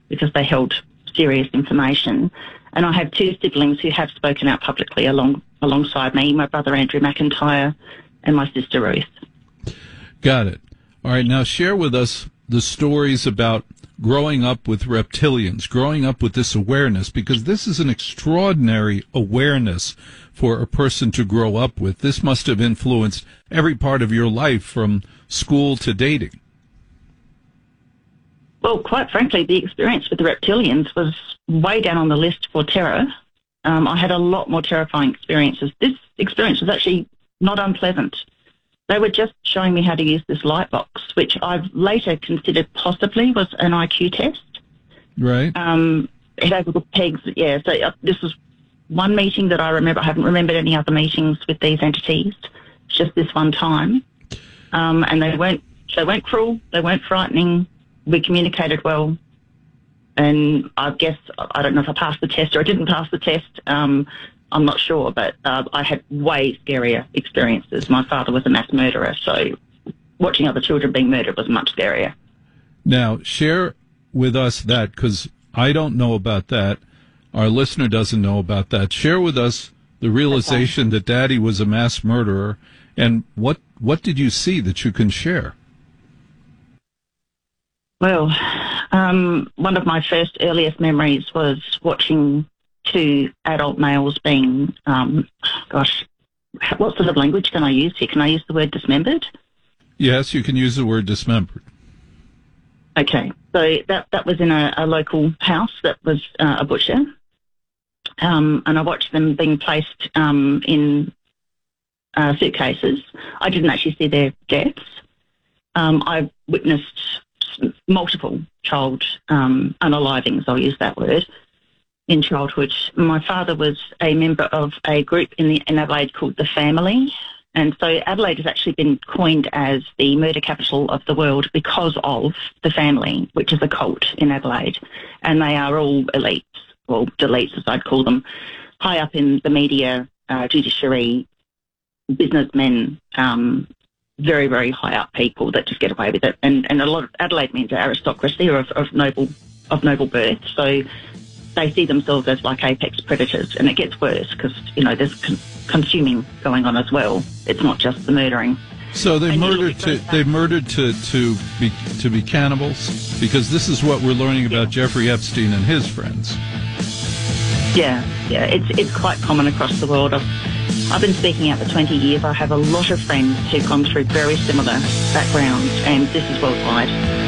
because they held serious information. And I have two siblings who have spoken out publicly alongside me, my brother Andrew McIntyre and my sister Ruth. Got it. All right, now share with us the stories about growing up with reptilians, growing up with this awareness, because this is an extraordinary awareness for a person to grow up with. This must have influenced every part of your life, from school to dating. Well, quite frankly, the experience with the reptilians was way down on the list for terror. I had a lot more terrifying experiences. This experience was actually not unpleasant. They were just showing me how to use this light box, which I've later considered possibly was an IQ test. Right. It had little pegs, yeah. So this was one meeting that I remember. I haven't remembered any other meetings with these entities. It's just this one time. And they weren't cruel. They weren't frightening. We communicated well. And I guess, I don't know if I passed the test or I didn't pass the test. I'm not sure, but I had way scarier experiences. My father was a mass murderer, so watching other children being murdered was much scarier. Now, share with us that, because I don't know about that. Our listener doesn't know about that. Share with us the realization that Daddy was a mass murderer, and what did you see that you can share? Well, one of my first earliest memories was watching two adult males being, what sort of language can I use here? Can I use the word dismembered? Yes, you can use the word dismembered. Okay, so that was in a local house that was a butcher, and I watched them being placed in suitcases. I didn't actually see their deaths. I witnessed multiple child unalivings, I'll use that word, in childhood. My father was a member of a group in Adelaide called The Family, and so Adelaide has actually been coined as the murder capital of the world because of The Family, which is a cult in Adelaide, and they are all elites, or deletes as I'd call them, high up in the media, judiciary, businessmen, very, very high up people that just get away with it. And a lot of Adelaide means aristocracy or of noble birth. So they see themselves as like apex predators, and it gets worse because, there's consuming going on as well. It's not just the murdering. So they murdered to be cannibals, because this is what we're learning about Jeffrey Epstein and his friends. Yeah, it's quite common across the world. I've been speaking out for 20 years. I have a lot of friends who've gone through very similar backgrounds, and this is worldwide.